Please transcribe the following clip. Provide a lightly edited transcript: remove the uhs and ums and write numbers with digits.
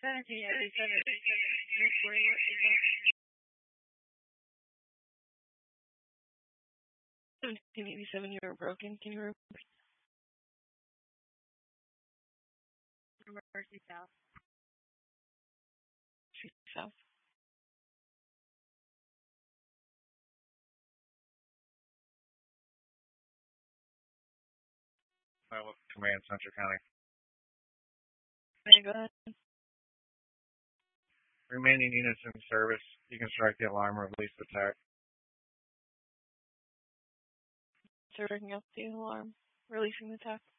1787, you were broken. Can you repeat? Mercy South. South. Command, Central County. Okay, go ahead. Remaining units in service. You can strike the alarm or release the TAC. So breaking up the alarm, releasing the TAC.